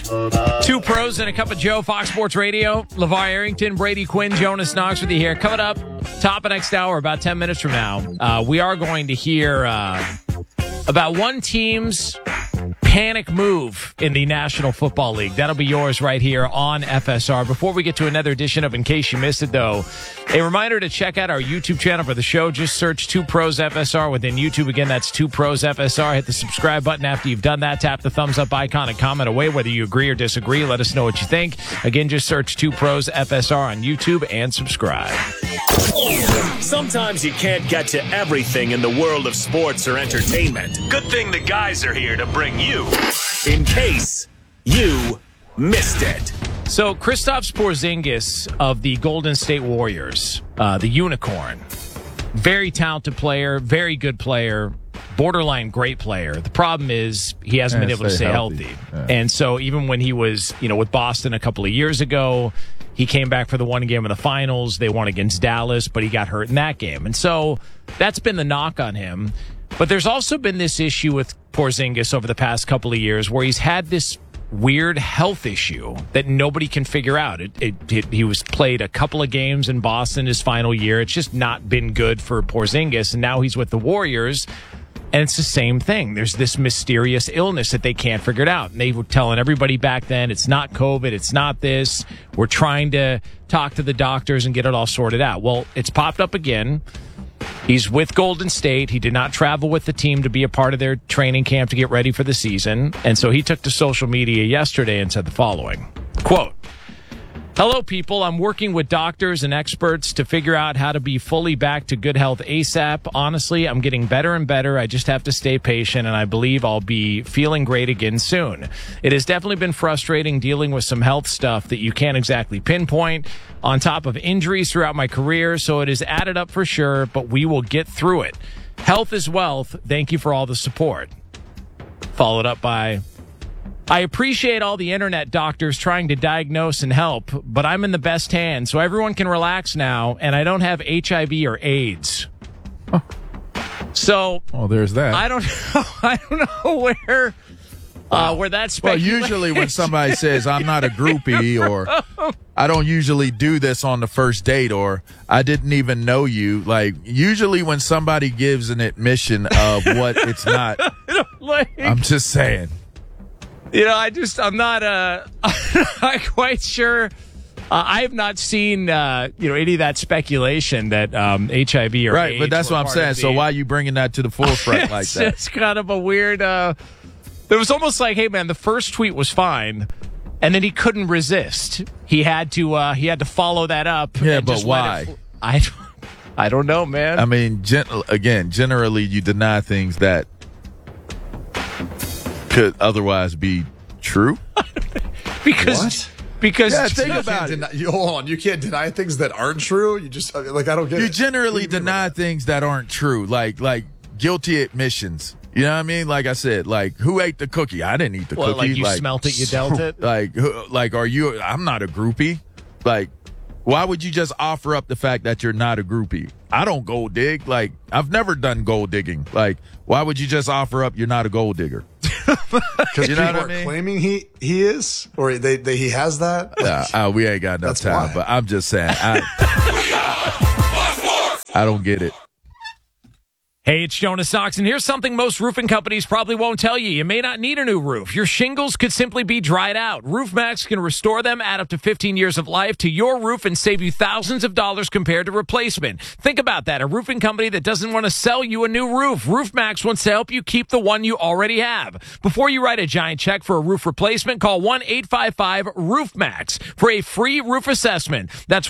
Two pros and a cup of Joe, Fox Sports Radio. LeVar Arrington, Brady Quinn, Jonas Knox with you here. Coming up, top of next hour, about 10 minutes from now, we are going to hear about one team's panic move in the National Football League. That'll be yours right here on FSR. Before we get to another edition of In Case You Missed It, though, a reminder to check out our YouTube channel for the show. Just search Two Pros FSR within YouTube. Again, that's Two Pros FSR. Hit the subscribe button after you've done that. Tap the thumbs up icon and comment away whether you agree or disagree. Let us know what you think. Again, just search Two Pros FSR on YouTube and subscribe. Sometimes you can't get to everything in the world of sports or entertainment. Good thing the guys are here to bring you In Case You Missed It. So, Kristaps Porzingis of the Golden State Warriors, the Unicorn, very talented player, very good player, borderline great player. The problem is he hasn't been able to stay healthy. Yeah. And so even when he was, with Boston a couple of years ago, he came back for the one game of the finals. They won against Dallas, but he got hurt in that game. And so that's been the knock on him. But there's also been this issue with Porzingis over the past couple of years where he's had this weird health issue that nobody can figure out. He was played a couple of games in Boston his final year. It's just not been good for Porzingis. And now he's with the Warriors. And it's the same thing. There's this mysterious illness that they can't figure it out. And they were telling everybody back then, it's not COVID, it's not this. We're trying to talk to the doctors and get it all sorted out. Well, it's popped up again. He's with Golden State. He did not travel with the team to be a part of their training camp to get ready for the season. And so he took to social media yesterday and said the following, quote, "Hello, people. I'm working with doctors and experts to figure out how to be fully back to good health ASAP. Honestly, I'm getting better and better. I just have to stay patient, and I believe I'll be feeling great again soon. It has definitely been frustrating dealing with some health stuff that you can't exactly pinpoint, on top of injuries throughout my career, so it has added up for sure, but we will get through it. Health is wealth. Thank you for all the support." Followed up by, "I appreciate all the internet doctors trying to diagnose and help, but I'm in the best hands, so everyone can relax now, and I don't have HIV or AIDS." Oh. So, well, there's that. I don't know where that's. Well, usually when somebody says I'm not a groupie, or I don't usually do this on the first date, or I didn't even know you, like usually when somebody gives an admission of what it's not, I'm just saying. I'm not quite sure. I have not seen, any of that speculation that HIV or right, AIDS but that's what I'm saying. So why are you bringing that to the forefront like that? It's kind of a weird. It was almost like, hey man, the first tweet was fine, and then he couldn't resist. He had to follow that up. Yeah, but why? I don't know, man. I mean, generally you deny things that could otherwise be true. Because think about it. Hold on, you can't deny things that aren't true. You just I don't get it. You generally deny things that aren't true, like guilty admissions. You know what I mean? Like I said, like who ate the cookie? I didn't eat the cookie. Like you smelt it, you dealt it. Like are you? I'm not a groupie. Like, why would you just offer up the fact that you're not a groupie? I don't gold dig. Like, I've never done gold digging. Like, why would you just offer up you're not a gold digger? Because people are claiming he is, or he has that. We ain't got enough time. But I'm just saying, I don't get it. Hey, it's Jonas Knox, and here's something most roofing companies probably won't tell you. You may not need a new roof. Your shingles could simply be dried out. RoofMax can restore them, add up to 15 years of life to your roof, and save you thousands of dollars compared to replacement. Think about that. A roofing company that doesn't want to sell you a new roof. RoofMax wants to help you keep the one you already have. Before you write a giant check for a roof replacement, call 1-855-ROOFMAX for a free roof assessment. That's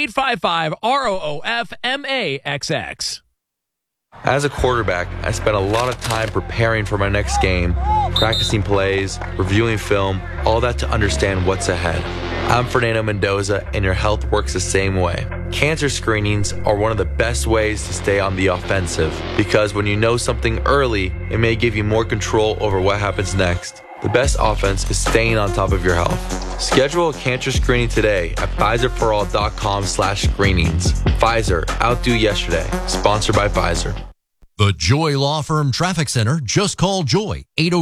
1-855-ROOFMAXX. As a quarterback, I spent a lot of time preparing for my next game, practicing plays, reviewing film, all that to understand what's ahead. I'm Fernando Mendoza, and your health works the same way. Cancer screenings are one of the best ways to stay on the offensive, because when you know something early, it may give you more control over what happens next. The best offense is staying on top of your health. Schedule a cancer screening today at PfizerForAll.com/screenings. Pfizer, outdo yesterday. Sponsored by Pfizer. The Joy Law Firm Traffic Center. Just call Joy,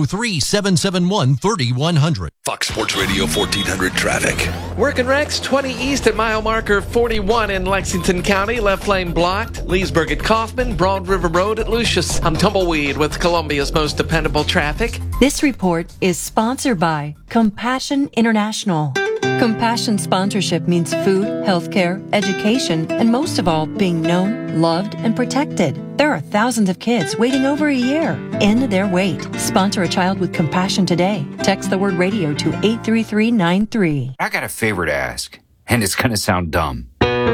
803-771-3100. Fox Sports Radio 1400 traffic. Working wrecks 20 east at mile marker 41 in Lexington County. Left lane blocked. Leesburg at Kaufman. Broad River Road at Lucius. I'm Tumbleweed with Columbia's most dependable traffic. This report is sponsored by Compassion International. Compassion sponsorship means food, healthcare, education, and most of all, being known, loved, and protected. There are thousands of kids waiting over a year. End their wait. Sponsor a child with compassion today. Text the word radio to 83393. I got a favor to ask, and it's going to sound dumb.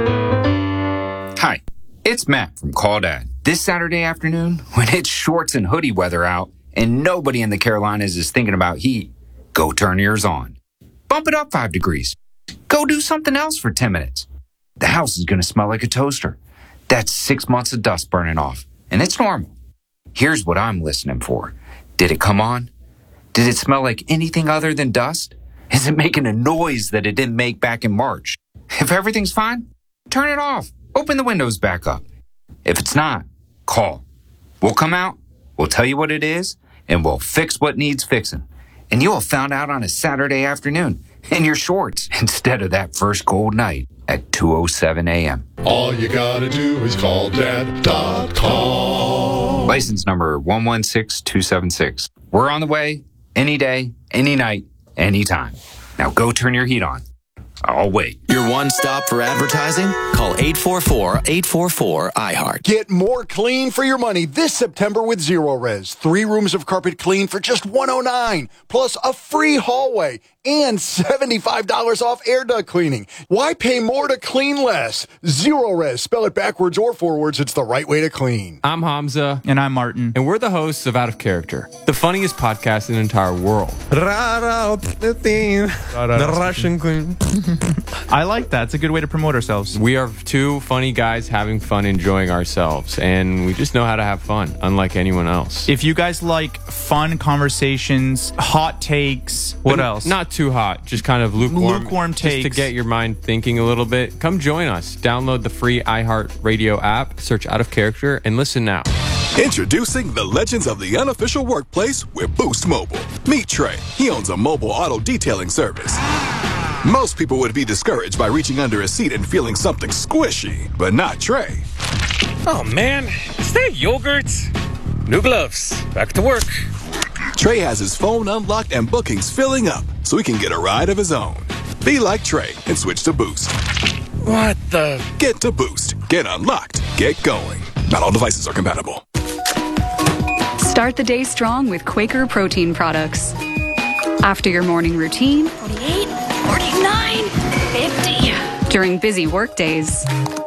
Hi, it's Matt from Call Dad. This Saturday afternoon, when it's shorts and hoodie weather out, and nobody in the Carolinas is thinking about heat, go turn yours on. Bump it up 5 degrees. Go do something else for 10 minutes. The house is going to smell like a toaster. That's 6 months of dust burning off, and it's normal. Here's what I'm listening for. Did it come on? Did it smell like anything other than dust? Is it making a noise that it didn't make back in March? If everything's fine, turn it off. Open the windows back up. If it's not, call. We'll come out, we'll tell you what it is, and we'll fix what needs fixing. And you'll have found out on a Saturday afternoon in your shorts instead of that first cold night at 2:07 a.m. All you gotta do is call dad.com. License number 116276. We're on the way, any day, any night, anytime. Now go turn your heat on. I'll wait. Your one stop for advertising? Call 844-844-iHeart. Get more clean for your money this September with Zero Res. 3 rooms of carpet clean for just $109, plus a free hallway and $75 off air duct cleaning. Why pay more to clean less? Zero Res. Spell it backwards or forwards. It's the right way to clean. I'm Hamza. And I'm Martin. And we're the hosts of Out of Character, the funniest podcast in the entire world. The Russian queen. I like that. It's a good way to promote ourselves. We are 2 funny guys having fun, enjoying ourselves, and we just know how to have fun, unlike anyone else. If you guys like fun conversations, hot takes, what else? Not too hot, just kind of lukewarm takes. Just to get your mind thinking a little bit. Come join us. Download the free iHeartRadio app, search Out of Character, and listen now. Introducing the legends of the unofficial workplace with Boost Mobile. Meet Trey. He owns a mobile auto detailing service. Most people would be discouraged by reaching under a seat and feeling something squishy, but not Trey. Oh man, is that yogurt? New gloves. Back to work. Trey has his phone unlocked and bookings filling up, so he can get a ride of his own. Be like Trey and switch to Boost. What the? Get to Boost. Get unlocked. Get going. Not all devices are compatible. Start the day strong with Quaker protein products. After your morning routine, 48, 49, 50. During busy work days,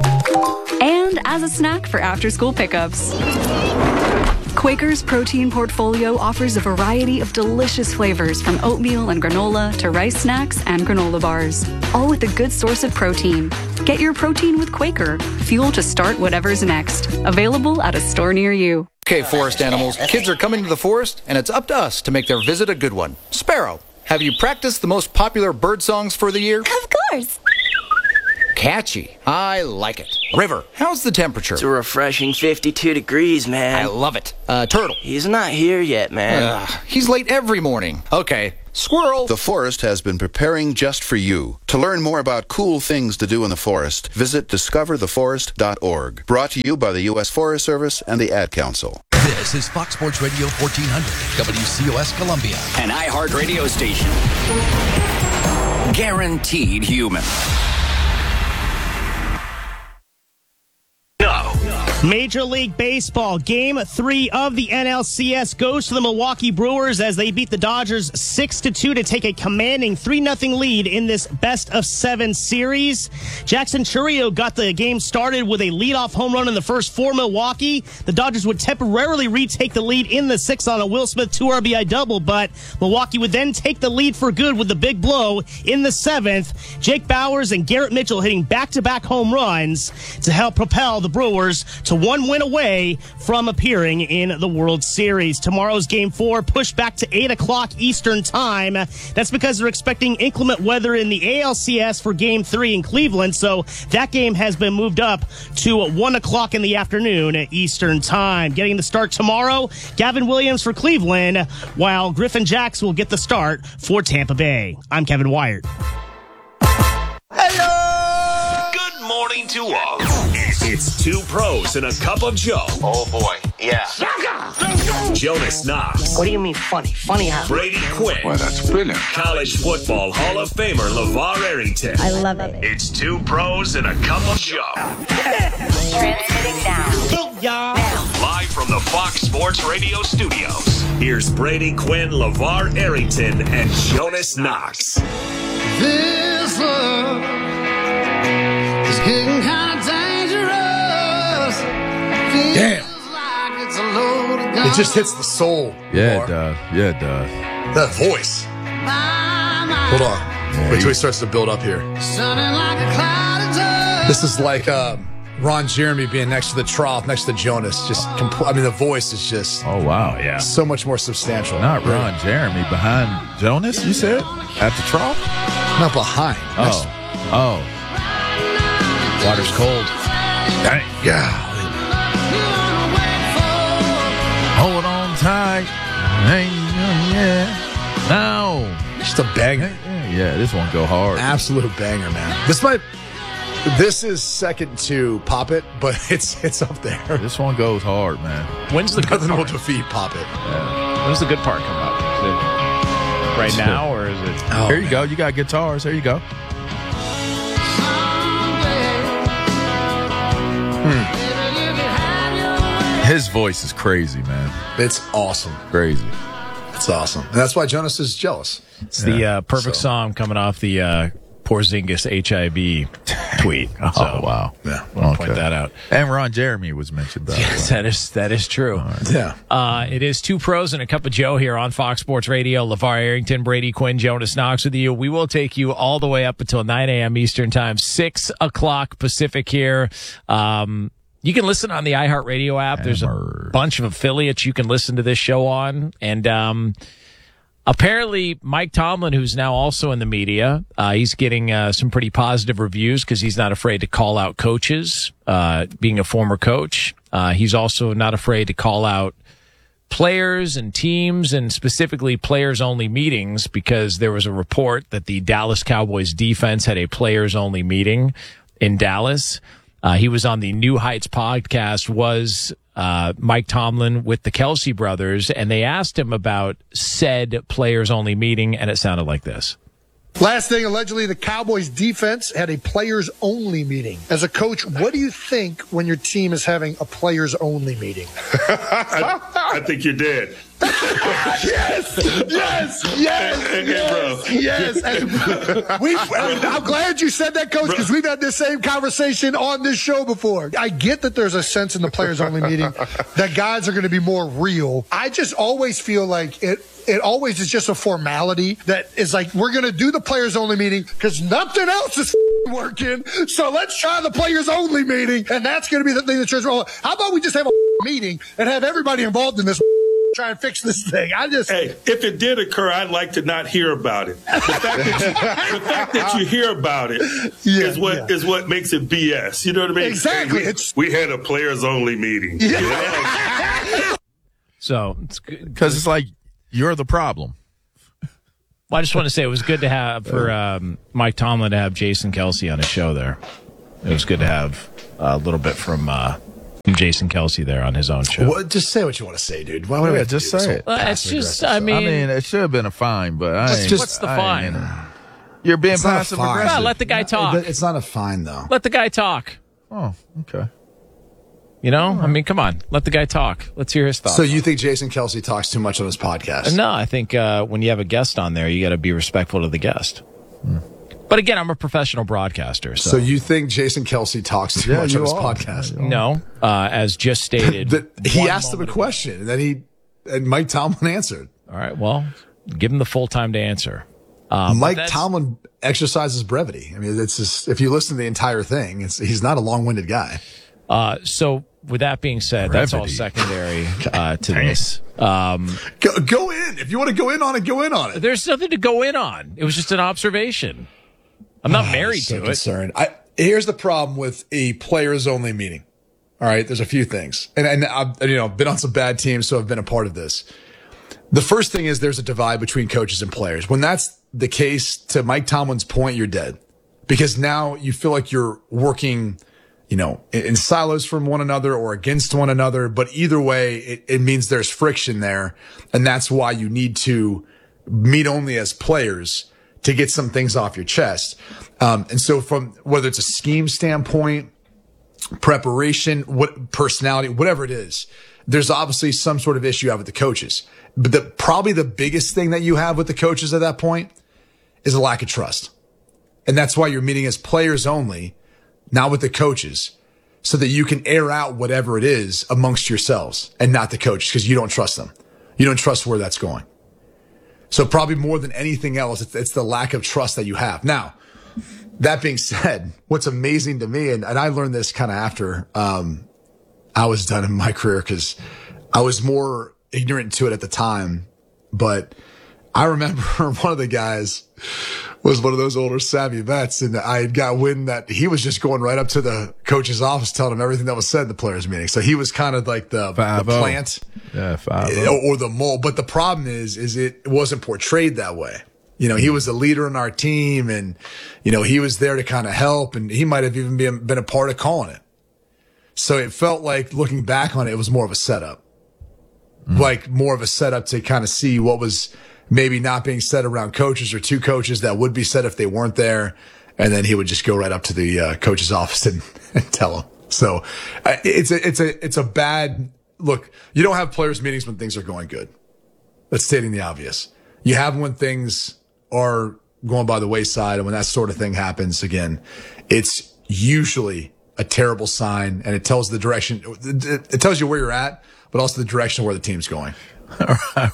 and as a snack for after-school pickups. Quaker's protein portfolio offers a variety of delicious flavors from oatmeal and granola to rice snacks and granola bars, all with a good source of protein. Get your protein with Quaker, fuel to start whatever's next. Available at a store near you. Okay, forest animals, kids are coming to the forest, and it's up to us to make their visit a good one. Sparrow, have you practiced the most popular bird songs for the year? Of course. Catchy. I like it. River, how's the temperature? It's a refreshing 52 degrees, man. I love it. Turtle. He's not here yet, man. He's late every morning. Okay. Squirrel. The forest has been preparing just for you. To learn more about cool things to do in the forest, visit discovertheforest.org. Brought to you by the U.S. Forest Service and the Ad Council. This is Fox Sports Radio 1400, WCOS Columbia. An iHeart radio station. Guaranteed human. Major League Baseball, Game 3 of the NLCS goes to the Milwaukee Brewers as they beat the Dodgers 6-2 to take a commanding 3-0 lead in this best-of-7 series. Jackson Chourio got the game started with a leadoff home run in the first for Milwaukee. The Dodgers would temporarily retake the lead in the 6th on a Will Smith 2 RBI double, but Milwaukee would then take the lead for good with the big blow in the 7th. Jake Bauers and Garrett Mitchell hitting back-to-back home runs to help propel the Brewers to one win away from appearing in the World Series. Tomorrow's Game 4 pushed back to 8 o'clock Eastern Time. That's because they're expecting inclement weather in the ALCS for Game 3 in Cleveland, so that game has been moved up to 1 o'clock in the afternoon Eastern Time. Getting the start tomorrow, Gavin Williams for Cleveland, while Griffin Jackson will get the start for Tampa Bay. I'm Kevin Wyatt. Good morning to all. It's two pros and a cup of Joe. Oh boy, yeah. Jonas Knox. What do you mean funny? Funny how? Brady Quinn. Well, that's brilliant. College football Hall of Famer LeVar Arrington. I love it. It's two pros and a cup of Joe. Transmitting now. Live from the Fox Sports Radio studios. Here's Brady Quinn, LeVar Arrington, and Jonas Knox. This love is getting kind of dangerous. Damn. Like it's a load of guns. It just hits the soul. Yeah, it does. Yeah, it does. That voice. Hold on. Wait till he starts to build up here. Sounding like a cloud of dust. This is like Ron Jeremy being next to the trough, next to Jonas. Just, I mean, the voice is just. Oh wow, yeah. So much more substantial. Not Ron Jeremy behind Jonas. You said at the trough. Not behind. Oh. Water's cold. Dang. Yeah. Hold on tight. Hey, yeah. No. Just a banger. Yeah, this one go hard. Absolute banger, man. This is second to Pop It, but it's up there. This one goes hard, man. When's the good Nothing will part? defeat Pop It. Yeah. When's the good part come up? Is it right now, or is it? Oh, here you go. You got guitars. There you go. His voice is crazy, man. It's awesome. Crazy. It's awesome. And that's why Jonas is jealous. It's the perfect song coming off the Porzingis HIB tweet. Oh, wow. Yeah. We'll point that out. And Ron Jeremy was mentioned, though. Yes, that is true. Right. Yeah. It is two pros and a cup of Joe here on Fox Sports Radio. LeVar Arrington, Brady Quinn, Jonas Knox with you. We will take you all the way up until 9 a.m. Eastern Time, 6 o'clock Pacific here. You can listen on the iHeartRadio app. There's a bunch of affiliates you can listen to this show on. And apparently, Mike Tomlin, who's now also in the media, he's getting some pretty positive reviews because he's not afraid to call out coaches, being a former coach. He's also not afraid to call out players and teams, and specifically players-only meetings, because there was a report that the Dallas Cowboys defense had a players-only meeting in Dallas. He was on the New Heights podcast, was Mike Tomlin with the Kelsey brothers, and they asked him about said players-only meeting, and it sounded like this. Last thing, allegedly, the Cowboys defense had a players-only meeting. As a coach, what do you think when your team is having a players-only meeting? I think you're dead. Yes! I'm glad you said that, Coach, because we've had this same conversation on this show before. I get that there's a sense in the players-only meeting that guys are going to be more real. I just always feel like it always is just a formality that is like, we're going to do the players-only meeting because nothing else is working, so let's try the players-only meeting, and that's going to be the thing that shows. How about we just have a meeting and have everybody involved in this, try and fix this thing? Hey, if it did occur, I'd like to not hear about it. The fact that you hear about it is what makes it BS. You know what I mean? Exactly. We had a players-only meeting. Yeah. So it's good because it's like you're the problem. Well, I just want to say it was good to have for Mike Tomlin to have Jason Kelsey on his show there. It was good to have a little bit from Jason Kelsey there on his own show. Well, just say what you want to say, dude. Why would I just say it? It's just, I mean, it should have been a fine, but what's the fine? You're being passive aggressive. Well, let the guy talk. It's not a fine, though. Let the guy talk. Oh, okay. You know, I mean, come on, let the guy talk. Let's hear his thoughts. So you think Jason Kelsey talks too much on his podcast? No, I think when you have a guest on there, you got to be respectful to the guest. But again, I'm a professional broadcaster. So you think Jason Kelsey talks too much on his podcast? No, as just stated. He asked him a question, and then Mike Tomlin answered. All right, well, give him the full time to answer. Mike Tomlin exercises brevity. I mean, it's just, if you listen to the entire thing, he's not a long-winded guy. So with that being said, that's all secondary to this. Go in. If you want to go in on it, go in on it. There's nothing to go in on. It was just an observation. I'm not married to it. Concerned. Here's the problem with a players-only meeting. All right, there's a few things. And I've been on some bad teams, so I've been a part of this. The first thing is there's a divide between coaches and players. When that's the case, to Mike Tomlin's point, you're dead. Because now you feel like you're working, in silos from one another or against one another. But either way, it means there's friction there. And that's why you need to meet only as players to get some things off your chest. And so from whether it's a scheme standpoint, preparation, personality, whatever it is, there's obviously some sort of issue you have with the coaches. But probably the biggest thing that you have with the coaches at that point is a lack of trust. And that's why you're meeting as players only, not with the coaches, so that you can air out whatever it is amongst yourselves and not the coaches, because you don't trust them. You don't trust where that's going. So probably more than anything else, it's the lack of trust that you have. Now, that being said, what's amazing to me, and I learned this kind of after I was done in my career, because I was more ignorant to it at the time, but I remember one of the guys was one of those older savvy vets, and I got wind that he was just going right up to the coach's office telling him everything that was said in the players' meeting. So he was kind of like the plant, or the mole. But the problem is it wasn't portrayed that way. He was a leader in our team, and he was there to kind of help, and he might have even been a part of calling it. So it felt like, looking back on it, it was more of a setup, like more of a setup to kind of see what was maybe not being said around coaches, or two coaches that would be said if they weren't there. And then he would just go right up to the coach's office and tell him. So it's a bad look. You don't have players meetings when things are going good. That's stating the obvious. You have them when things are going by the wayside, and when that sort of thing happens again, it's usually a terrible sign, and it tells the direction. It tells you where you're at, but also the direction of where the team's going. I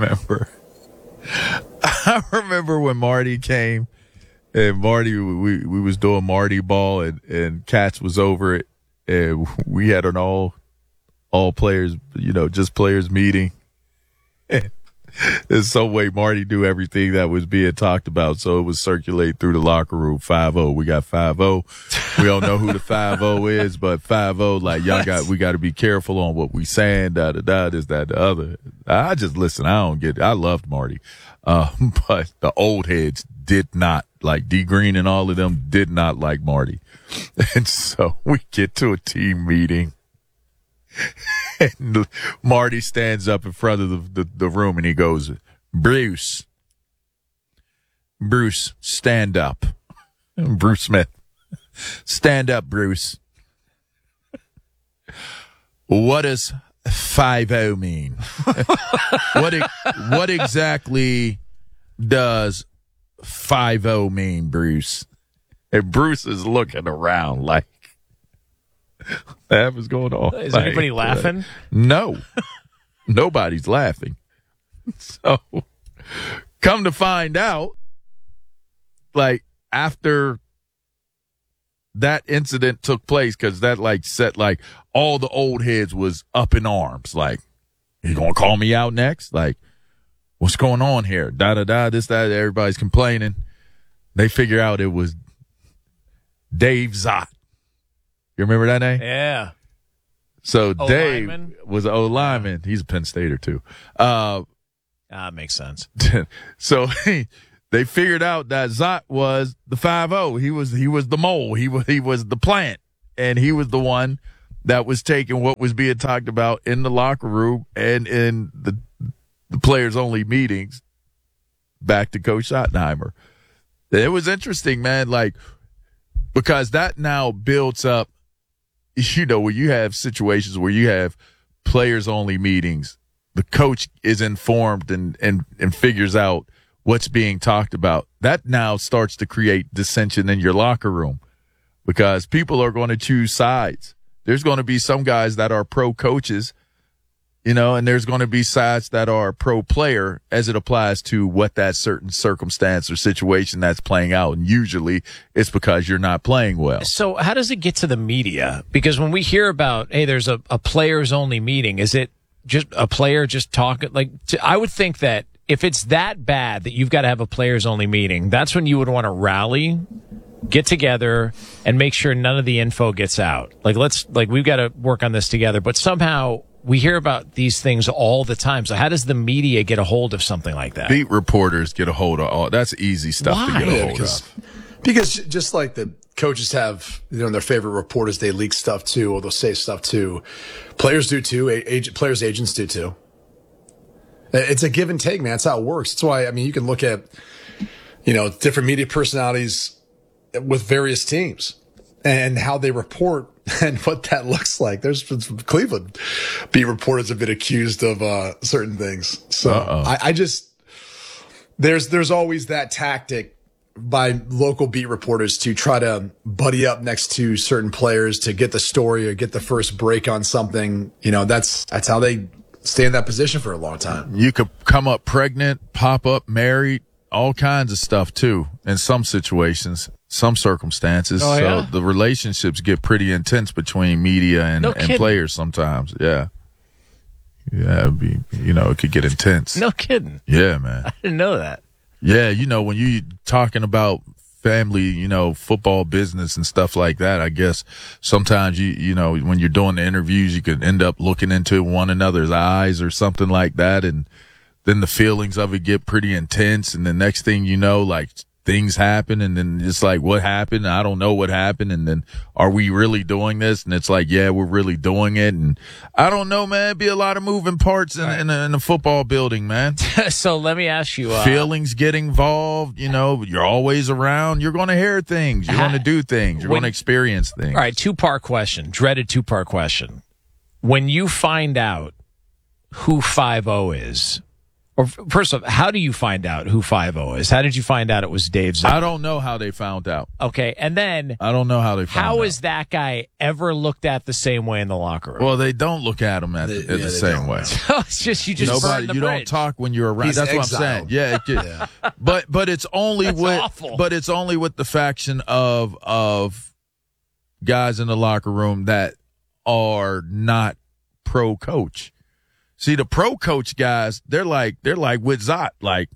remember when Marty came, and Marty, we was doing Marty ball, and Katz was over it, and we had an all players, just players meeting. And in some way, Marty knew everything that was being talked about, so it was circulate through the locker room. 5-0, we got 5-0. We don't know who the 5-0 is, but 5-0, like, we got to be careful on what we saying. Da da da, this, that, the other. I just listen. I don't get it. I loved Marty, but the old heads did not, like D Green and all of them, did not like Marty, and so we get to a team meeting. And Marty stands up in front of the room, and he goes, Bruce, stand up. Bruce Smith, stand up, Bruce. What does 5-0 mean? What exactly does 5-0 mean, Bruce? And Bruce is looking around like, what the heck is going on? Is anybody laughing? No. Nobody's laughing. So, come to find out, like, after that incident took place, because that, like, set, like, all the old heads was up in arms. Like, you going to call me out next? Like, what's going on here? Da-da-da, this, that, everybody's complaining. They figure out it was Dave Zott. You remember that name? Yeah. So Dave was an O-lineman. He's a Penn Stater too. Makes sense. So they figured out that Zott was the 5-0. He was the mole. He was the plant, and he was the one that was taking what was being talked about in the locker room and in the players only meetings back to Coach Schottenheimer. It was interesting, man. Like, because that now builds up. When you have situations where you have players only meetings, the coach is informed and figures out what's being talked about. That now starts to create dissension in your locker room, because people are going to choose sides. There's going to be some guys that are pro coaches, and there's going to be sides that are pro player as it applies to what that certain circumstance or situation that's playing out. And usually it's because you're not playing well. So how does it get to the media? Because when we hear about, hey, there's a players only meeting, is it just a player just talking? I would think that if it's that bad that you've got to have a players only meeting, that's when you would want to rally, get together, and make sure none of the info gets out. We've got to work on this together. But somehow we hear about these things all the time. So how does the media get a hold of something like that? Beat reporters get a hold of all. That's easy stuff to get a hold of. Because just like the coaches have, their favorite reporters, they leak stuff too, or they'll say stuff too. Players do too. Players' agents do too. It's a give and take, man. That's how it works. That's why, you can look at, different media personalities with various teams and how they report and what that looks like. There's Cleveland beat reporters have been accused of certain things. So I just there's always that tactic by local beat reporters to try to buddy up next to certain players to get the story or get the first break on something. That's how they stay in that position for a long time. You could come up pregnant, pop up married, all kinds of stuff too in some situations. Some circumstances. So the relationships get pretty intense between media and players sometimes. Yeah. Yeah. It'd be, it could get intense. No kidding. Yeah, man. I didn't know that. Yeah. When you talking about family, football business and stuff like that, I guess sometimes when you're doing the interviews, you could end up looking into one another's eyes or something like that. And then the feelings of it get pretty intense. And the next thing you know, things happen, and then it's like, what happened? I don't know what happened. And then, are we really doing this? And it's like, yeah, we're really doing it. And I don't know, man. It'd be a lot of moving parts in a football building, man. So let me ask you. Feelings get involved. You're always around. You're going to hear things. You're going to do things. You're going to experience things. All right, two-part question. Dreaded two-part question. When you find out who 5-0 is, or first off, how do you find out who 5-0 is? How did you find out it was Dave Ziegler? I don't know how they found out. Okay, and then I don't know how they found out. How is that guy ever looked at the same way in the locker room? Well, they don't look at him the same way. So it's just you burn the bridge. Don't talk when you're around. That's exiled. What I'm saying. Yeah, but it's only it's only with the faction of guys in the locker room that are not pro coach. See, the pro coach guys, they're like with Zot,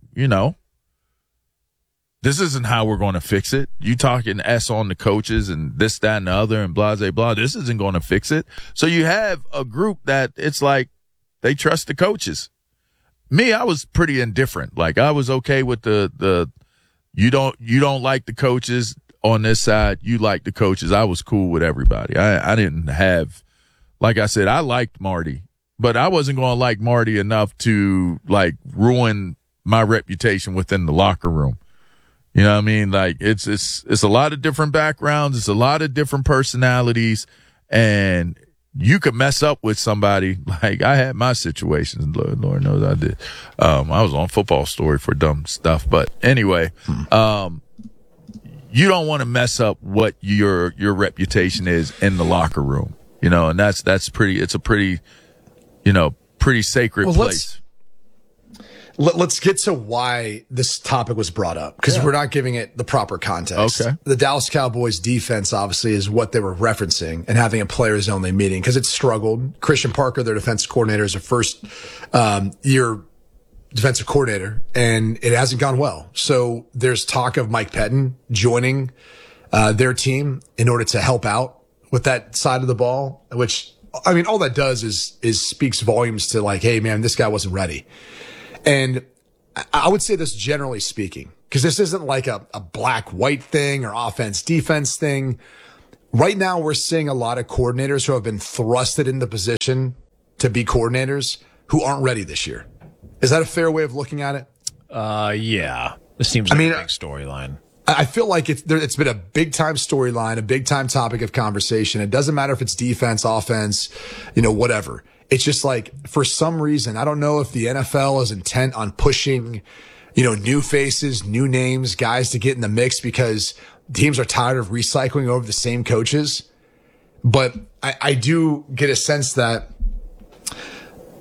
this isn't how we're going to fix it. You talking S on the coaches and this, that, and the other and blah, blah, blah. This isn't going to fix it. So you have a group that it's like they trust the coaches. Me, I was pretty indifferent. I was okay with the you don't like the coaches on this side. You like the coaches. I was cool with everybody. I didn't have, like I said, I liked Marty. But I wasn't going to like Marty enough to ruin my reputation within the locker room. You know what I mean? It's a lot of different backgrounds. It's a lot of different personalities, and you could mess up with somebody. I had my situations. Lord knows I did. I was on Football Story for dumb stuff, but anyway, you don't want to mess up what your reputation is in the locker room. And that's pretty. It's a pretty sacred place. Let's get to why this topic was brought up, because we're not giving it the proper context. Okay. The Dallas Cowboys defense obviously is what they were referencing and having a players only meeting because it struggled. Christian Parker, their defensive coordinator, is a first year defensive coordinator, and it hasn't gone well. So there's talk of Mike Pettin joining their team in order to help out with that side of the ball, which all that does is speaks volumes to hey man, this guy wasn't ready. And I would say this generally speaking, because this isn't a black-white thing or offense-defense thing. Right now, we're seeing a lot of coordinators who have been thrusted in the position to be coordinators who aren't ready this year. Is that a fair way of looking at it? Yeah. This seems like a big storyline. I feel like it's been a big-time storyline, a big-time topic of conversation. It doesn't matter if it's defense, offense, whatever. It's just for some reason, I don't know if the NFL is intent on pushing, new faces, new names, guys to get in the mix because teams are tired of recycling over the same coaches. But I do get a sense that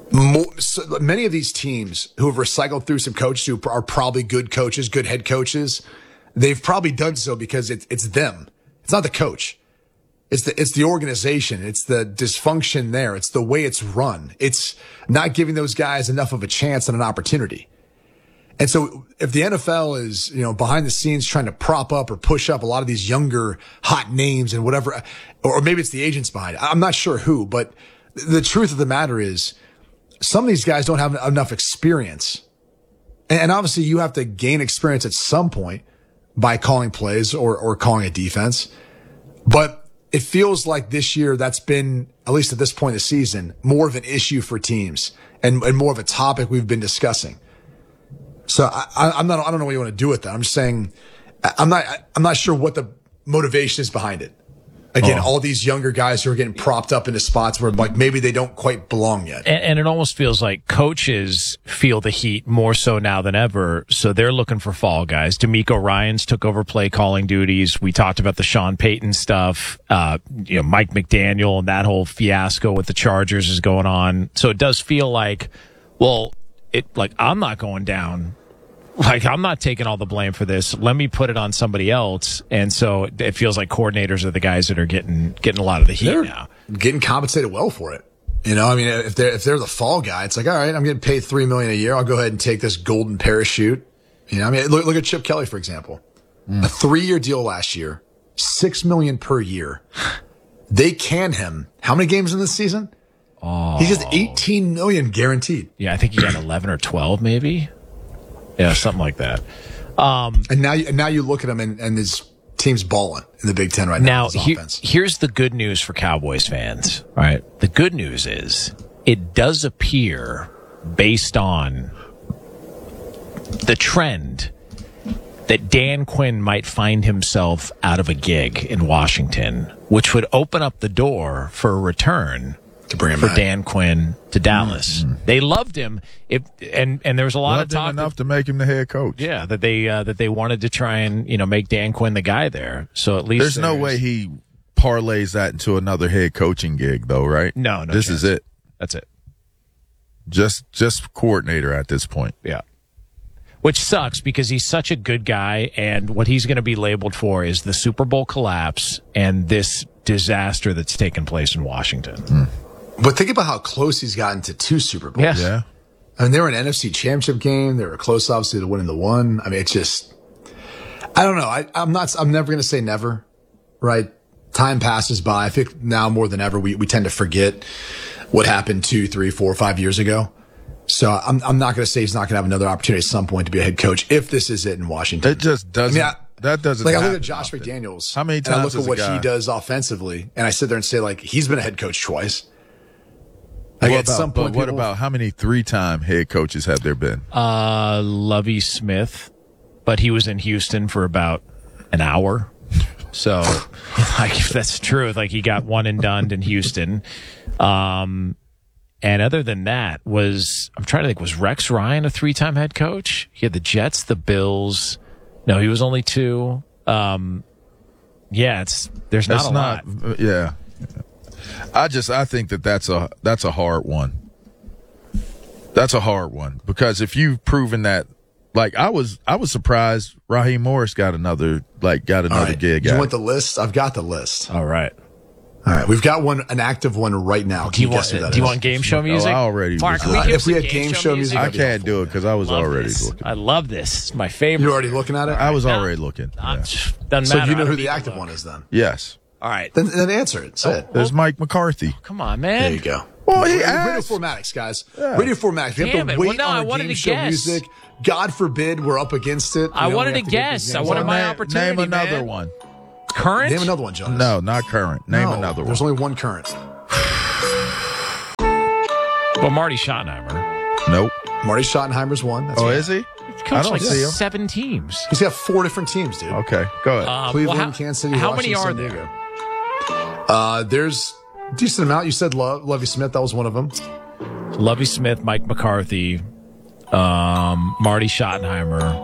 Many of these teams who have recycled through some coaches who are probably good coaches, good head coaches, they've probably done so because it's them. It's not the coach. It's the organization. It's the dysfunction there. It's the way it's run. It's not giving those guys enough of a chance and an opportunity. And so if the NFL is, behind the scenes trying to prop up or push up a lot of these younger hot names and whatever, or maybe it's the agents behind it. I'm not sure who, but the truth of the matter is some of these guys don't have enough experience. And obviously you have to gain experience at some point by calling plays or calling a defense. But it feels like this year that's been, at least at this point in the season, more of an issue for teams and more of a topic we've been discussing. So I don't know what you want to do with that. I'm just saying, I'm not sure what the motivation is behind it. Again, all these younger guys who are getting propped up into spots where maybe they don't quite belong yet. And it almost feels like coaches feel the heat more so now than ever. So they're looking for fall guys. DeMeco Ryans took over play calling duties. We talked about the Sean Payton stuff. Mike McDaniel and that whole fiasco with the Chargers is going on. So it does feel like, I'm not going down. I'm not taking all the blame for this. Let me put it on somebody else. And so it feels like coordinators are the guys that are getting a lot of the heat now. Getting compensated well for it. If they're the fall guy, it's like, all right, I'm getting paid $3 million a year. I'll go ahead and take this golden parachute. Look at Chip Kelly, for example. A 3-year deal last year, $6 million per year. They can him. How many games in this season? He gets $18 million guaranteed. Yeah, I think he got 11 or 12 maybe. Yeah, something like that. And now you look at him and his team's balling in the Big Ten right now. Now, here's the good news for Cowboys fans. All right. The good news is it does appear, based on the trend, that Dan Quinn might find himself out of a gig in Washington, which would open up the door for a return to bring him for back. Dan Quinn to Dallas. They loved him, and there was a lot of talk enough to make him the head coach. Yeah, that they wanted to try and make Dan Quinn the guy there. So at least there's no way he parlays that into another head coaching gig, though, right? No. This chance. is it. That's it. Just coordinator at this point. Yeah. Which sucks because he's such a good guy, and what he's going to be labeled for is the Super Bowl collapse and this disaster that's taken place in Washington. But think about how close he's gotten to 2 Super Bowls. Yeah. They were an NFC Championship game. They were close, obviously, to winning the one. It's just, I don't know. I'm never going to say never, right? Time passes by. I think now more than ever, we tend to forget what happened 2, 3, 4, 5 years ago. So I'm not going to say he's not going to have another opportunity at some point to be a head coach if this is it in Washington. It just doesn't. That doesn't. I look at Josh McDaniels. How many times? And I look at what he does offensively, and I sit there and say, he's been a head coach twice. What about how many 3-time head coaches have there been? Lovie Smith, but he was in Houston for about an hour. So, if that's true, he got one and done in Houston. And other than that, I'm trying to think, was Rex Ryan a 3-time head coach? He had the Jets, the Bills. No, he was only 2. There's not a lot. Yeah. I think that's a hard one. That's a hard one because if you've proven that, I was surprised Raheem Morris got another gig. You want the list? I've got the list. All right. We've got an active one right now. Do you want game show music? I already. Mark, if we had game show music, I can't do it because I was already looking. I love this. It's my favorite. You're already looking at it? I was already looking. Doesn't matter. So you know who the active one is then? Yes. All right. Then answer it. Say it. There's Mike McCarthy. Come on, man. There you go. Well, Radio Formatics, guys. Yeah. Radio Formatics. We have to wait on the game show music. God forbid we're up against it. I wanted to guess. I wanted my opportunity. Name another one. Current? Name another one, John. No, not current. Name another one. There's only one current. Well, Marty Schottenheimer. Nope. Marty Schottenheimer's one. That's is he? He's coached 7 teams. He's got 4 different teams, dude. Okay, go ahead. Cleveland, Kansas City, how Washington, many are San Diego. There's a decent amount. You said Lovie Smith. That was one of them. Lovie Smith, Mike McCarthy, Marty Schottenheimer.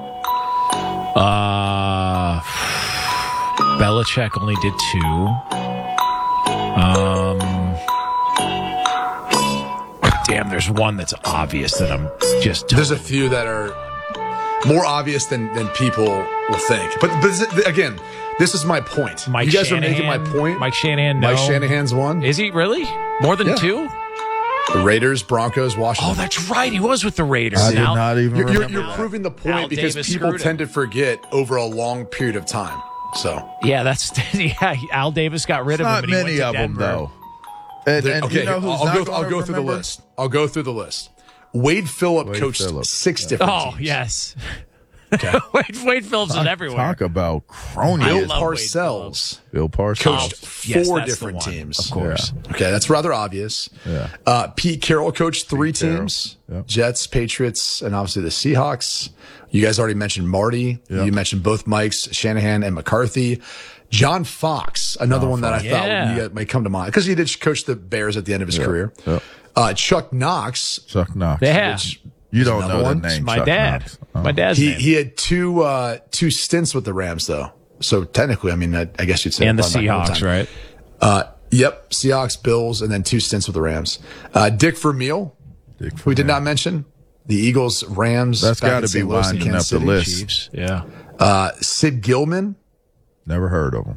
Belichick only did 2. Damn, there's one that's obvious that I'm just. There's a few that are more obvious than people will think. But again, this is my point. Mike you guys Shanahan, are making my point. Mike Shanahan, no. Mike Shanahan's one. Is he really? More than two? The Raiders, Broncos, Washington. Oh, that's right. He was with the Raiders. I did not even remember. You're proving the point Al because Davis people screwed tend to forget over a long period of time. So yeah, Al Davis got rid of him. Not And he many went to of them, Denver. though. And okay, you know who's I'll go through the list. I'll go through the list. Wade Phillip coached 6 different teams. Oh, yes. Okay. Wade Phillips is everywhere. Talk about crony. Bill Parcells. Bill Parcells Coached yes, 4 that's different the one. teams. Of course. Yeah. Okay, that's rather obvious. Yeah. Pete Carroll coached 3 teams. Yep. Jets, Patriots, and obviously the Seahawks. You guys already mentioned Marty. Yep. You mentioned both Mikes, Shanahan and McCarthy. John Fox, another one that I thought you might come to mind because he did coach the Bears at the end of his career. Yep. Chuck Knox. Yeah. You don't know one. the name. My Chuck dad. Knox. My dad's name. He had two stints with the Rams though. So technically, I mean, I guess you'd say And the probably not Seahawks, overtime. right? Yep, Seahawks, Bills, and then 2 stints with the Rams. Dick Vermeil, who we did not mention. The Eagles, Rams. That's back got in to be St. Louis and winding up Kansas the City. list. Chiefs. Yeah. Sid Gilman. Never heard of him.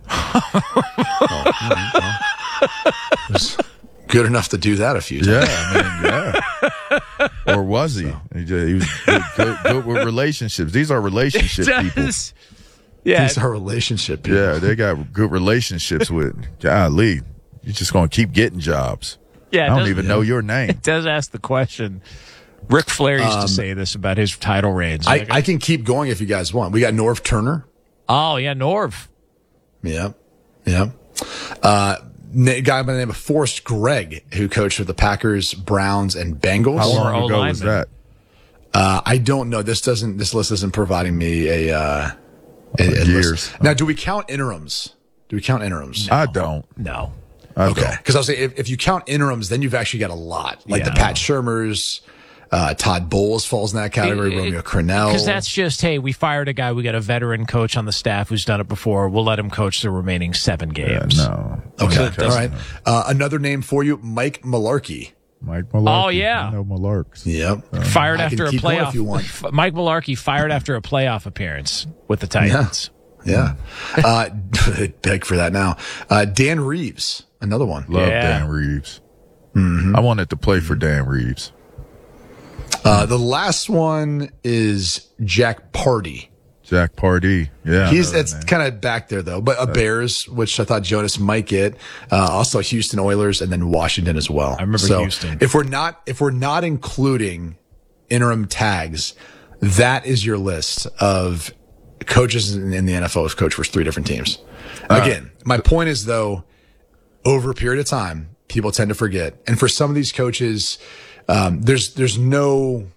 Good enough to do that a few times. Yeah, I mean, yeah. Or was he? He was good with relationships. These are relationship people. Yeah. These are relationship people. Yeah, they got good relationships with. Golly, you're just going to keep getting jobs. Yeah, I don't even know your name. It does ask the question. Ric Flair used to say this about his title reigns. I can keep going if you guys want. We got Norv Turner. Oh, yeah, Norv. Yeah. Yeah. Guy by the name of Forrest Gregg, who coached with the Packers, Browns, and Bengals. How long ago was that? I don't know. This list isn't providing me a years. List. Now, do we count interims? I don't. No. Okay. Because I'll say if you count interims, then you've actually got a lot. Like the Pat Shurmurs, Todd Bowles falls in that category, Romeo Crennel. Because that's just, hey, we fired a guy. We got a veteran coach on the staff who's done it before. We'll let him coach the remaining 7 games. No. Okay. All right. Another name for you, Mike Mularkey. Mike Mularkey. Oh, yeah. I know Mularks. Yep. Fired I after can a keep going playoff. if you want. Mike Mularkey fired after a playoff appearance with the Titans. Yeah. Beg for that now. Dan Reeves, another one. Love Dan Reeves. Mm-hmm. I wanted to play for Dan Reeves. The last one is Jack Pardee. Jack Pardee. Yeah. That's kind of back there though, but Bears, which I thought Jonas might get. Also Houston Oilers and then Washington as well. I remember Houston. If we're not including interim tags, that is your list of coaches in the NFL who've coached for 3 different teams. Again, my point is though, over a period of time, people tend to forget. And for some of these coaches, there's no,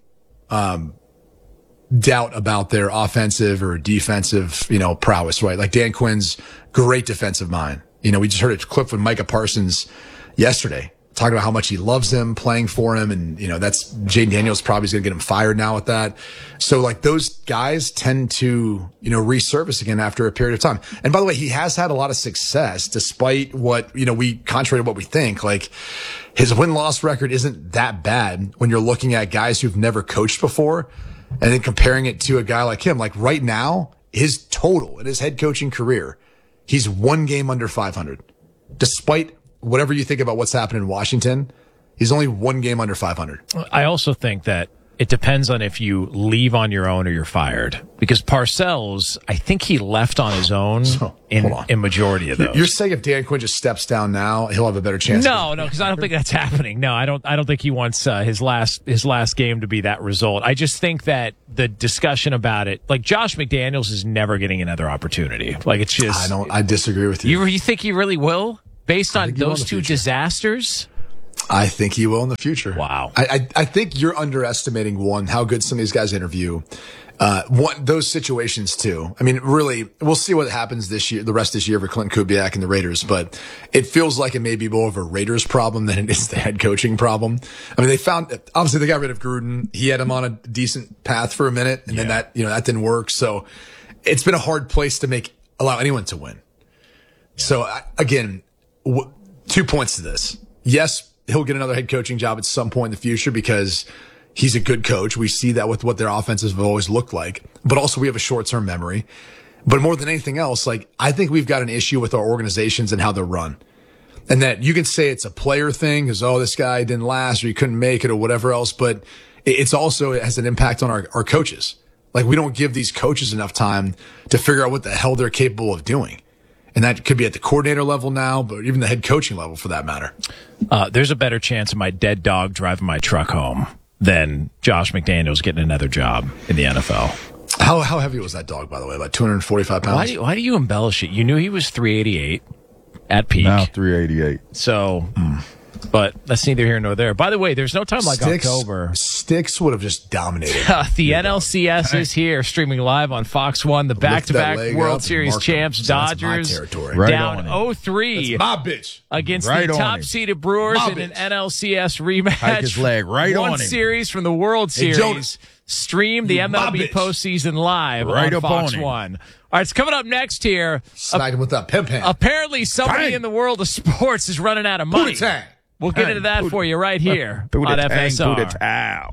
doubt about their offensive or defensive, prowess, right? Like Dan Quinn's great defensive mind. We just heard a clip with Micah Parsons yesterday talking about how much he loves him, playing for him. And, that's Jaden Daniels probably is going to get him fired now with that. So like those guys tend to, resurface again after a period of time. And by the way, he has had a lot of success despite what, contrary to what we think, like his win-loss record isn't that bad when you're looking at guys who've never coached before and then comparing it to a guy like him. Like right now, his total in his head coaching career, he's 1 game under 500. Despite whatever you think about what's happened in Washington, he's only 1 game under 500. I also think that it depends on if you leave on your own or you're fired. Because Parcells, I think he left on his own in majority of those. You're saying if Dan Quinn just steps down now, he'll have a better chance? No, because I don't think that's happening. No, I don't think he wants his last game to be that result. I just think that the discussion about it, like Josh McDaniels is never getting another opportunity. Like it's just I disagree with you. You think he really will? Based on those 2 disasters? I think he will in the future. Wow. I think you're underestimating how good some of these guys interview. Those situations too. I mean, really, we'll see what happens this year, the rest of this year for Clinton Kubiak and the Raiders, but it feels like it may be more of a Raiders problem than it is the head coaching problem. I mean, obviously they got rid of Gruden. He had him on a decent path for a minute and then that didn't work. So it's been a hard place to allow anyone to win. Yeah. So again, 2 points to this. Yes, he'll get another head coaching job at some point in the future because he's a good coach. We see that with what their offenses have always looked like. But also we have a short-term memory. But more than anything else, like, I think we've got an issue with our organizations and how they're run. And that you can say it's a player thing because, this guy didn't last or he couldn't make it or whatever else. But it has an impact on our coaches. Like, we don't give these coaches enough time to figure out what the hell they're capable of doing. And that could be at the coordinator level now, but even the head coaching level for that matter. There's a better chance of my dead dog driving my truck home than Josh McDaniels getting another job in the NFL. How heavy was that dog, by the way? About 245 pounds? Why do you embellish it? You knew he was 388 at peak. Now 388. So, but that's neither here nor there. By the way, there's no time like October. Sticks would have just dominated. The NLCS is here, streaming live on Fox 1. The back-to-back World Series champs, Dodgers, down 0-3 my bitch. against the top-seeded Brewers in an NLCS rematch. Hike his leg right on him. One series from the World Series. Stream the MLB postseason live on Fox 1. All right, it's coming up next here. Sniped him with that pimp hand. Apparently, somebody in the world of sports is running out of money. We'll get into that for you right here on FSR.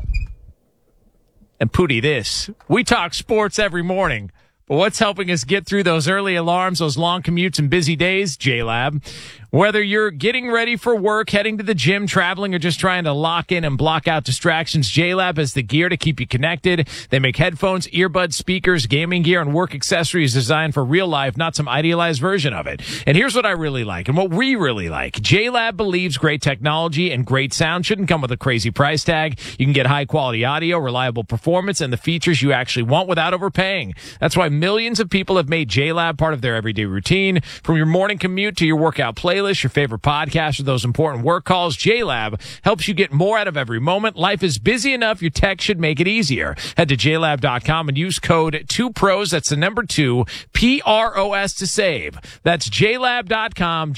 And Pootie this. We talk sports every morning. But what's helping us get through those early alarms, those long commutes and busy days? JLab. Whether you're getting ready for work, heading to the gym, traveling, or just trying to lock in and block out distractions, JLab has the gear to keep you connected. They make headphones, earbuds, speakers, gaming gear, and work accessories designed for real life, not some idealized version of it. And here's what I really like and what we really like. JLab believes great technology and great sound shouldn't come with a crazy price tag. You can get high quality audio, reliable performance, and the features you actually want without overpaying. That's why millions of people have made JLab part of their everyday routine. From your morning commute to your workout playlist, your favorite podcast, or those important work calls, JLab helps you get more out of every moment. Life is busy enough, your tech should make it easier. Head to JLab.com and use code 2PROS, that's the number 2, PROS to save. That's JLab.com,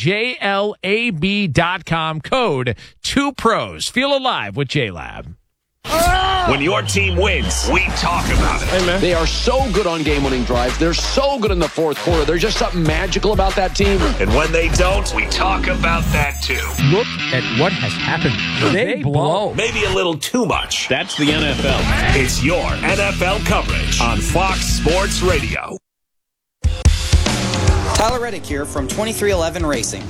JLAB.com, code 2PROS. Feel alive with JLab. When your team wins, we talk about it. Hey, man. They are so good on game-winning drives. They're so good in the fourth quarter. There's just something magical about that team. And when they don't, we talk about that too. Look at what has happened. They blow. Maybe a little too much. That's the NFL. It's your NFL coverage on Fox Sports Radio. Tyler Reddick here from 2311 Racing.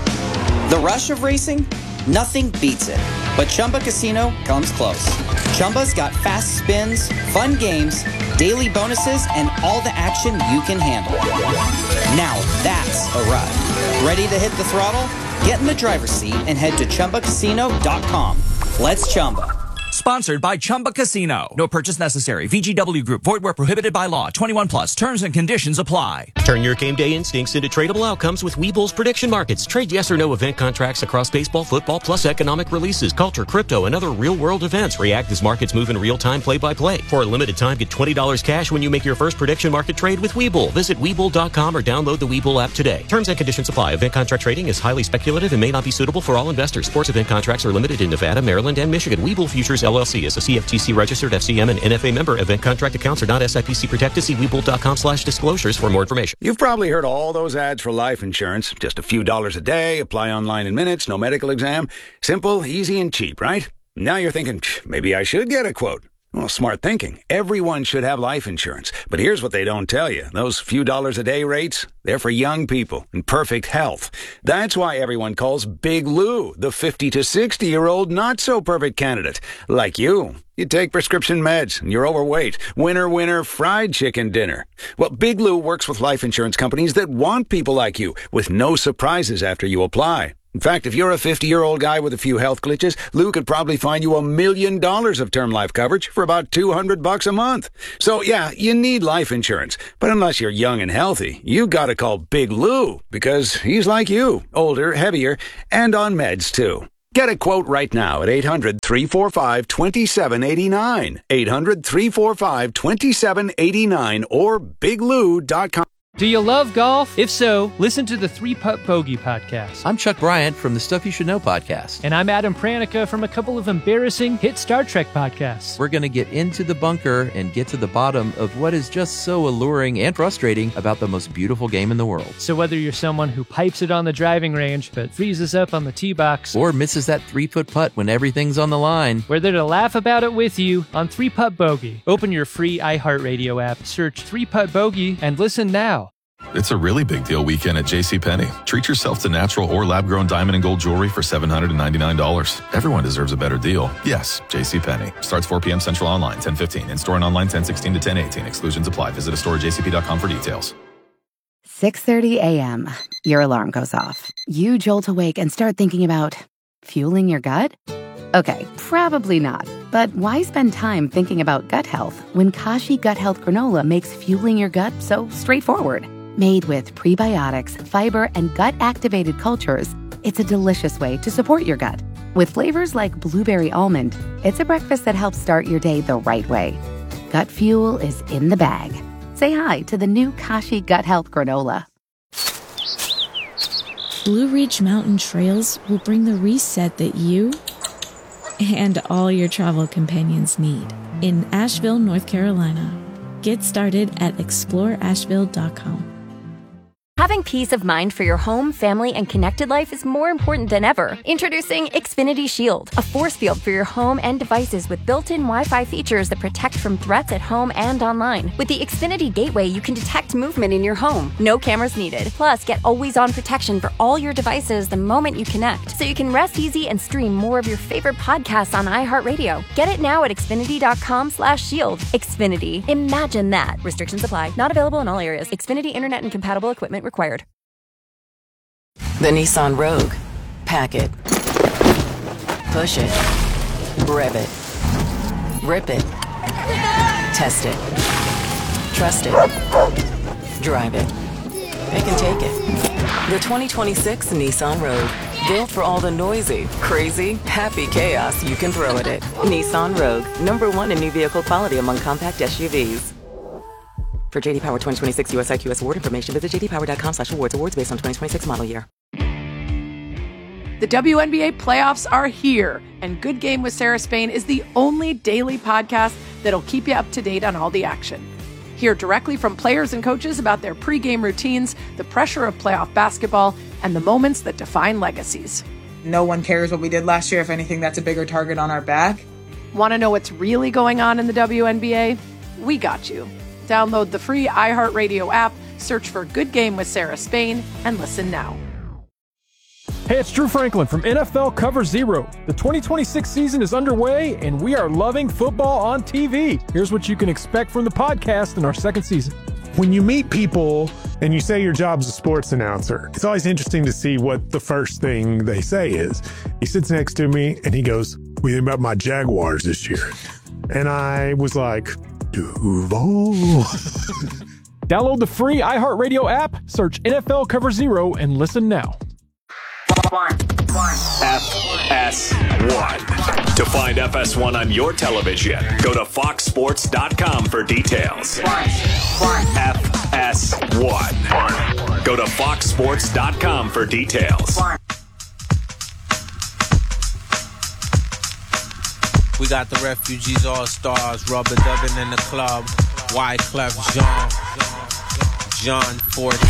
The rush of racing? Nothing beats it. But Chumba Casino comes close. Chumba's got fast spins, fun games, daily bonuses, and all the action you can handle. Now that's a ride. Ready to hit the throttle? Get in the driver's seat and head to ChumbaCasino.com. Let's Chumba. Sponsored by Chumba Casino. No purchase necessary. VGW Group. Void where prohibited by law. 21 plus. Terms and conditions apply. Turn your game day instincts into tradable outcomes with Webull's prediction markets. Trade yes or no event contracts across baseball, football, plus economic releases, culture, crypto, and other real-world events. React as markets move in real time, play-by-play. For a limited time, get $20 cash when you make your first prediction market trade with Webull. Visit Webull.com or download the Webull app today. Terms and conditions apply. Event contract trading is highly speculative and may not be suitable for all investors. Sports event contracts are limited in Nevada, Maryland, and Michigan. Webull Futures LLC is a CFTC registered FCM and NFA member. Event contract accounts are not SIPC protected. See Webull.com/disclosures for more information. You've probably heard all those ads for life insurance. Just a few dollars a day, apply online in minutes, no medical exam. Simple, easy, and cheap, right? Now you're thinking, maybe I should get a quote. Well, smart thinking. Everyone should have life insurance. But here's what they don't tell you. Those few dollars a day rates, they're for young people in perfect health. That's why everyone calls Big Lou the 50 to 60-year-old not-so-perfect candidate. Like you. You take prescription meds, and you're overweight. Winner, fried chicken dinner. Well, Big Lou works with life insurance companies that want people like you, with no surprises after you apply. In fact, if you're a 50-year-old guy with a few health glitches, Lou could probably find you $1 million of term life coverage for about $200 a month. So, yeah, you need life insurance. But unless you're young and healthy, you gotta call Big Lou, because he's like you, older, heavier, and on meds, too. Get a quote right now at 800-345-2789. 800-345-2789 or biglou.com. Do you love golf? If so, listen to the 3-Putt Bogey podcast. I'm Chuck Bryant from the Stuff You Should Know podcast. And I'm Adam Pranica from a couple of embarrassing hit Star Trek podcasts. We're going to get into the bunker and get to the bottom of what is just so alluring and frustrating about the most beautiful game in the world. So whether you're someone who pipes it on the driving range but freezes up on the tee box, or misses that 3-foot putt when everything's on the line, we're there to laugh about it with you on 3-Putt Bogey. Open your free iHeartRadio app, search 3-Putt Bogey, and listen now. It's a really big deal weekend at JCPenney. Treat yourself to natural or lab-grown diamond and gold jewelry for $799. Everyone deserves a better deal. Yes, JCPenney. Starts 4 p.m. Central online, 10:15. In-store and online, 10:16 to 10:18. Exclusions apply. Visit a store at jcp.com for details. 6:30 a.m. Your alarm goes off. You jolt awake and start thinking about fueling your gut? Okay, probably not. But why spend time thinking about gut health when Kashi Gut Health Granola makes fueling your gut so straightforward? Made with prebiotics, fiber, and gut-activated cultures, it's a delicious way to support your gut. With flavors like blueberry almond, it's a breakfast that helps start your day the right way. Gut fuel is in the bag. Say hi to the new Kashi Gut Health Granola. Blue Ridge Mountain Trails will bring the reset that you and all your travel companions need in Asheville, North Carolina. Get started at exploreasheville.com. Having peace of mind for your home, family, and connected life is more important than ever. Introducing Xfinity Shield, a force field for your home and devices with built-in Wi-Fi features that protect from threats at home and online. With the Xfinity Gateway, you can detect movement in your home. No cameras needed. Plus, get always-on protection for all your devices the moment you connect, so you can rest easy and stream more of your favorite podcasts on iHeartRadio. Get it now at Xfinity.com/shield. Xfinity. Imagine that. Restrictions apply. Not available in all areas. Xfinity Internet and compatible equipment required. The Nissan Rogue. Pack it. Push it. Rev it. Rip it. Test it. Trust it. Drive it. It can take it. The 2026 Nissan Rogue. Built for all the noisy, crazy, happy chaos you can throw at it. Nissan Rogue. #1 in new vehicle quality among compact SUVs. For J.D. Power 2026 US IQS award information, visit jdpower.com/awards. Awards based on 2026 model year. The WNBA playoffs are here, and Good Game with Sarah Spain is the only daily podcast that'll keep you up to date on all the action. Hear directly from players and coaches about their pregame routines, the pressure of playoff basketball, and the moments that define legacies. No one cares what we did last year. If anything, that's a bigger target on our back. Want to know what's really going on in the WNBA? We got you. Download the free iHeartRadio app, search for Good Game with Sarah Spain, and listen now. Hey, it's Drew Franklin from NFL Cover Zero. The 2026 season is underway, and we are loving football on TV. Here's what you can expect from the podcast in our second season. When you meet people and you say your job's a sports announcer, it's always interesting to see what the first thing they say is. He sits next to me, and he goes, "What do you think about my Jaguars this year?" And I was like, Duval. Download the free iHeartRadio app, search NFL Cover Zero, and listen now. FS1. To find FS1 on your television, go to foxsports.com for details. FS1. Go to foxsports.com for details. We got the Refugees All-Stars, Rubber Dubbin in the club, Wyclef Jean, John Ford.